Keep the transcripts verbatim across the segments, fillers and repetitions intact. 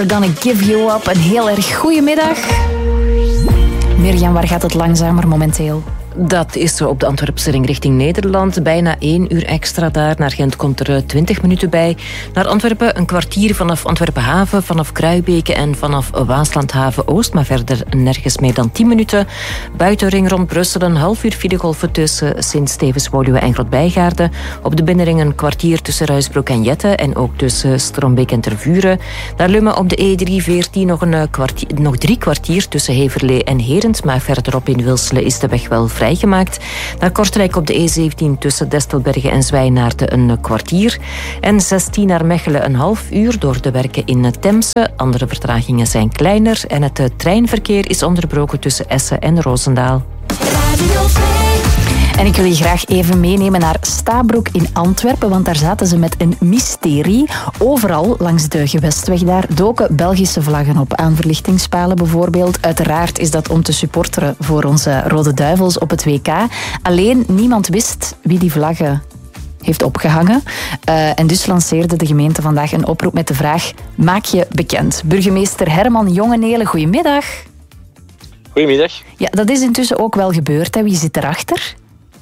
We're gonna give you up. Een heel erg goedemiddag. Mirjam, waar gaat het langzamer momenteel? Dat is zo op de Antwerpse ring richting Nederland. Bijna één uur extra daar. Naar Gent komt er twintig minuten bij. Naar Antwerpen een kwartier vanaf Antwerpen Haven, vanaf Kruibeke en vanaf Waaslandhaven Oost. Maar verder nergens meer dan tien minuten. Buitenring rond Brussel een half uur filegolven tussen Sint-Stevens, Woluwe en Grootbijgaarden. Op de binnenring een kwartier tussen Ruisbroek en Jette. En ook tussen Strombeek en Tervuren. Naar Lummen op de E drie veertien nog, een kwartier, nog drie kwartier tussen Heverlee en Herent. Maar verderop in Wilselen is de weg wel vrijgemaakt. Naar Kortrijk op de E zeventien tussen Destelbergen en Zwijnaarden een kwartier. En zestien naar Mechelen een half uur door de werken in Temse. Andere vertragingen zijn kleiner. En het treinverkeer is onderbroken tussen Essen en Roosendaal. En ik wil je graag even meenemen naar Stabroek in Antwerpen, want daar zaten ze met een mysterie. Overal langs de gewestweg daar doken Belgische vlaggen op, aan verlichtingspalen bijvoorbeeld. Uiteraard is dat om te supporteren voor onze Rode Duivels op het W K. Alleen niemand wist wie die vlaggen heeft opgehangen. Uh, en dus lanceerde de gemeente vandaag een oproep met de vraag: maak je bekend. Burgemeester Herman Jongenelen, goedemiddag. Goedemiddag. Ja, dat is intussen ook wel gebeurd, hè? Wie zit erachter?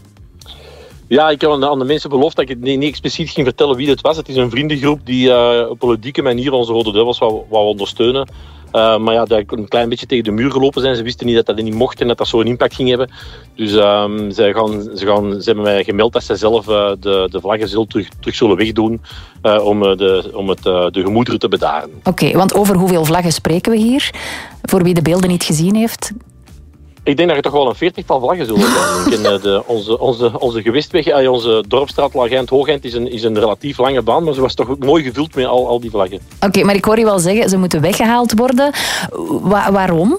Ja, ik heb aan de, aan de mensen beloofd dat ik het niet, niet expliciet ging vertellen wie het was. Het is een vriendengroep die uh, op politieke manier onze Rode Duivels wou, wou ondersteunen. Uh, maar ja, dat een klein beetje tegen de muur gelopen zijn. Ze wisten niet dat dat niet mocht en dat dat zo'n impact ging hebben. Dus um, ze, gaan, ze, gaan, ze hebben mij gemeld dat ze zelf uh, de, de vlaggen zullen terug, terug zullen wegdoen uh, om, uh, de, om het, uh, de gemoederen te bedaren. Oké, okay, want over hoeveel vlaggen spreken we hier? Voor wie de beelden niet gezien heeft. Ik denk dat er toch wel een veertigtal vlaggen zullen zijn. En, de, onze, onze, onze gewestweg, onze dorpsstraat Lagent-Hoogent is een, is een relatief lange baan, maar ze was toch ook mooi gevuld met al, al die vlaggen. Oké, okay, maar ik hoor je wel zeggen, ze moeten weggehaald worden. Wa- waarom?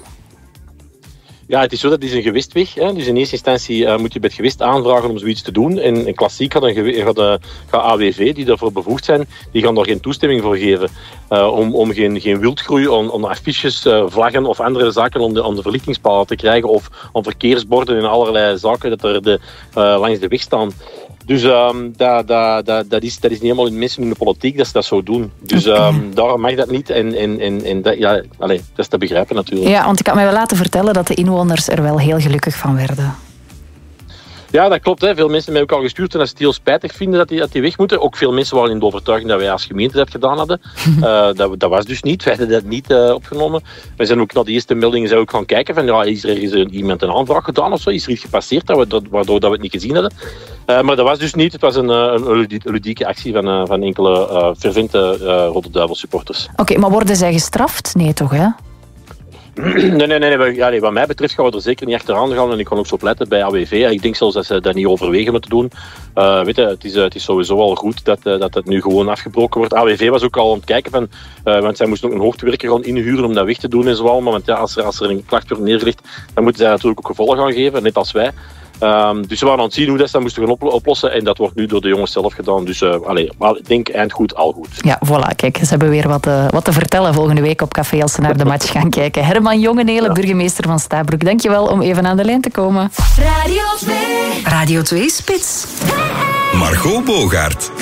Ja, het is zo, dat is een gewestweg. Hè. Dus in eerste instantie uh, moet je bij het gewest aanvragen om zoiets te doen. En, en klassiek gaat, een, gaat, uh, gaat A W V, die daarvoor bevoegd zijn, die gaan daar geen toestemming voor geven. Uh, om om geen, geen wildgroei om, om affiches, uh, vlaggen of andere zaken om de, om de verlichtingspalen te krijgen. Of om verkeersborden en allerlei zaken dat er de, uh, langs de weg staan. Dus um, dat, dat, dat, dat, is, dat is niet helemaal in mensen in de politiek dat ze dat zo doen. Dus okay. um, daarom mag dat niet. En, en, en, en dat, ja, allez, dat is te begrijpen natuurlijk. Ja, want ik had mij wel laten vertellen dat de inwoners er wel heel gelukkig van werden. Ja, dat klopt. Hè. Veel mensen hebben mij ook al gestuurd en dat ze het heel spijtig vinden dat die, dat die weg moeten. Ook veel mensen waren in de overtuiging dat wij als gemeente dat gedaan hadden. uh, dat, dat was dus niet. Wij hadden dat niet uh, opgenomen. Wij zijn ook naar de eerste meldingen zijn ook gaan kijken van ja, is er is er iemand een aanvraag gedaan of zo? Is er iets gepasseerd dat we, dat, waardoor dat we het niet gezien hadden? Uh, maar dat was dus niet. Het was een, een ludieke actie van, uh, van enkele uh, fervente uh, Rode Duivel supporters. Oké, okay, maar worden zij gestraft? Nee toch, hè? Nee, nee, nee, nee. Ja, nee. Wat mij betreft gaan we er zeker niet achteraan gaan. En ik kan ook zo pleiten bij A W V. Ik denk zelfs dat ze dat niet overwegen moeten doen. Uh, weet je, het, is, uh, het is sowieso al goed dat, uh, dat het nu gewoon afgebroken wordt. A W V was ook al aan het kijken van... Uh, want zij moesten ook een hoogtewerker gaan inhuren om dat weg te doen en zo allemaal. Want ja, als er, als er een klacht wordt neergelegd, dan moeten zij natuurlijk ook gevolgen gaan geven. Net als wij. Um, dus we waren aan het zien hoe dat ze dat moesten gaan oplossen. En dat wordt nu door de jongens zelf gedaan. Dus uh, allez, maar ik denk eind goed, al goed. Ja, voilà. Kijk, ze hebben weer wat, uh, wat te vertellen volgende week op café als ze naar de match gaan kijken. Herman Jongenelen, ja. Burgemeester van Stabroek. Dankjewel om even aan de lijn te komen. Radio twee. Radio twee Spits. Margot Bogaert.